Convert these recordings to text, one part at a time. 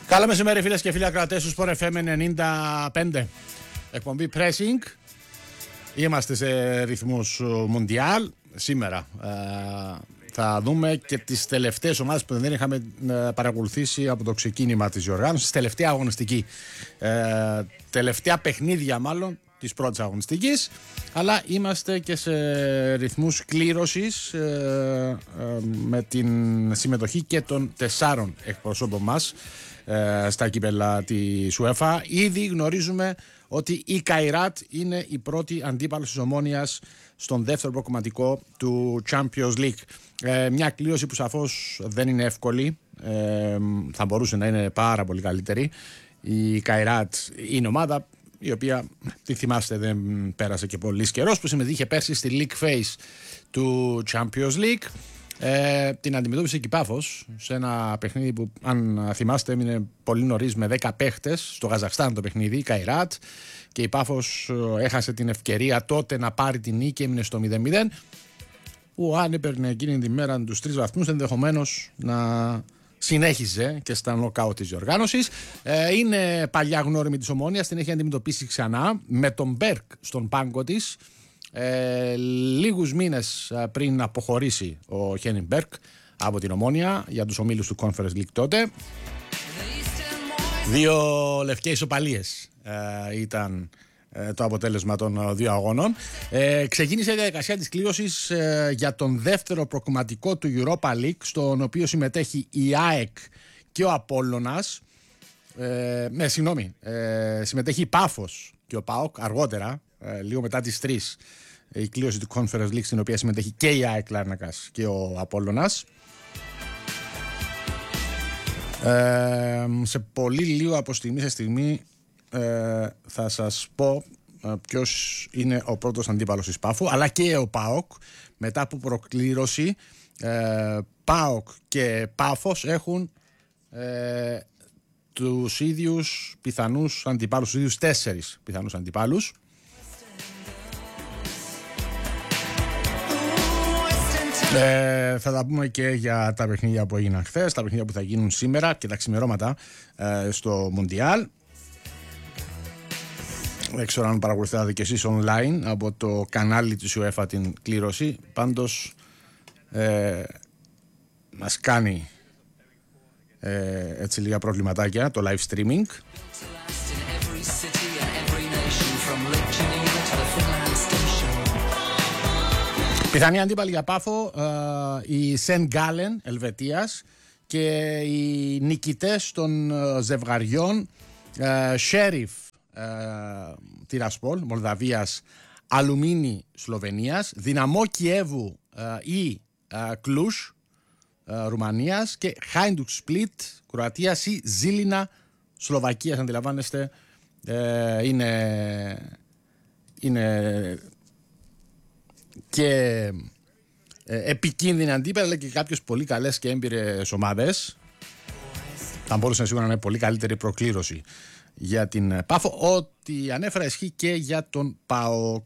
Καλό μεσημέρι φίλες και φίλοι ακροατές του Sport FM 95. Εκπομπή Pressing. Είμαστε σε ρυθμούς Μουντιάλ. Σήμερα θα δούμε και τις τελευταίες ομάδες που δεν είχαμε παρακολουθήσει από το ξεκίνημα της διοργάνωσης. Τελευταία αγωνιστική. Τελευταία παιχνίδια μάλλον της πρώτης αγωνιστικής. Αλλά είμαστε και σε ρυθμούς κλήρωσης με την συμμετοχή και των 4 εκπροσώπων μας στα κύπελα της UEFA. Ήδη γνωρίζουμε ότι η Καϊράτ είναι η πρώτη αντίπαλος της Ομόνοιας στον δεύτερο προκομματικό του Champions League. Μια κλήρωση που σαφώς δεν είναι εύκολη, θα μπορούσε να είναι πάρα πολύ καλύτερη. Η Καϊράτ είναι ομάδα η οποία, τι θυμάστε, δεν πέρασε και πολύ καιρός, που συμμετείχε πέρσι στη League Phase του Champions League. Την αντιμετώπισε και η Πάφος σε ένα παιχνίδι που, αν θυμάστε, έμεινε πολύ νωρίς με 10 παίχτες στο Καζαχστάν το παιχνίδι, η Καϊράτ, και η Πάφος έχασε την ευκαιρία τότε να πάρει την νίκη, έμεινε στο 0-0, που αν έπαιρνε εκείνη τη μέρα τους 3 βαθμούς ενδεχομένως να συνέχιζε και στα νοκάουτ της διοργάνωσης. Είναι παλιά γνώριμη της Ομόνοιας, την έχει αντιμετωπίσει ξανά με τον Μπέρκ στον πάγκο της, λίγους μήνες πριν αποχωρήσει ο Χένιν Μπέρκ από την Ομόνια για τους ομίλους του Conference League τότε. 2 λευκές ισοπαλίες ήταν το αποτέλεσμα των 2 αγώνων. Ξεκίνησε η διαδικασία της κλήρωσης για τον δεύτερο προκομματικό του Europa League, στον οποίο συμμετέχει η ΑΕΚ και ο Απόλλωνας. Συμμετέχει η Πάφος και ο ΠΑΟΚ αργότερα, λίγο μετά τις 3, η κλήρωση του Conference League, στην οποία συμμετέχει και η ΑΕΚ Λάρνακας και ο Απόλλωνας. Σε πολύ λίγο από στιγμή σε στιγμή θα σας πω ποιος είναι ο πρώτος αντίπαλος της Πάφου, αλλά και ο ΠΑΟΚ. Μετά από προκλήρωση, ΠΑΟΚ και Πάφος έχουν τους ίδιους πιθανούς αντιπάλους, τους ίδιους 4 πιθανούς αντιπάλους. Θα τα πούμε και για τα παιχνίδια που έγιναν χθες, τα παιχνίδια που θα γίνουν σήμερα και τα ξημερώματα στο Μουντιάλ. Δεν ξέρω αν παρακολουθήσατε και εσείς online από το κανάλι της UEFA την κλήρωση. Πάντως μας κάνει έτσι λίγα προβληματάκια το live streaming. Πιθανή αντίπαλη για Πάφο η Σεν Γκάλεν Ελβετίας και οι νικητές των ζευγαριών Σέριφ Τιρασπόλ Μολδαβίας, Αλουμίνι Σλοβενίας, Δυναμό Κιέβου ή Κλούσ Ρουμανίας και Χάιντουκ Σπλίτ Κροατίας ή Ζήλινα Σλοβακίας. Αντιλαμβάνεστε, είναι και επικίνδυνη αντίπαλα, αλλά και κάποιες πολύ καλές και έμπειρες ομάδες. Θα μπορούσε σίγουρα να είναι πολύ καλύτερη προκλήρωση για την Πάφο. Ό,τι ανέφερα ισχύει και για τον ΠΑΟΚ.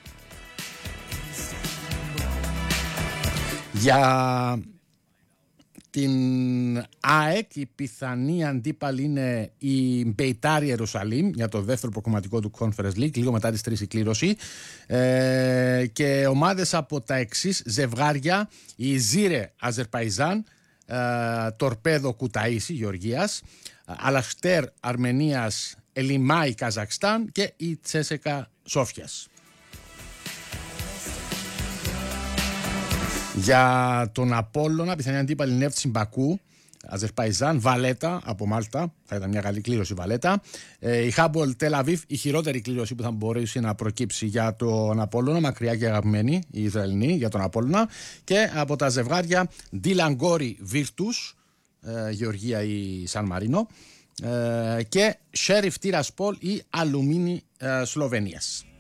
Για την ΑΕΚ η πιθανή αντίπαλη είναι η Μπεϊτάρ Ιερουσαλήμ για το δεύτερο προκομματικό του Conference League, λίγο μετά τις 3 η κλήρωση, και ομάδες από τα εξής ζευγάρια: η Ζήρε Αζερπαϊζάν, Τορπέδο Κουταΐσι Γεωργίας, Αλαχτέρ Αρμενίας, Ελιμάι Καζακστάν και η Τσέσεκα Σόφιας. Για τον Απόλλωνα πιθανή αντίπαλη Νεύτσι Μπακού, Αζερπαϊζάν, Βαλέτα από Μάλτα, θα ήταν μια καλή κλήρωση Βαλέτα, η Χάμπολ Τελαβίβ, η χειρότερη κλήρωση που θα μπορέσει να προκύψει για τον Απόλλωνα, μακριά και αγαπημένη η Ισραηλινή για τον Απόλλωνα, και από τα ζευγάρια Ντιλαγκόρι Βίρτους, Γεωργία ή Σαν Μαρίνο, και Σέριφ Τιρασπόλ ή Αλουμίνι Σλοβενίας.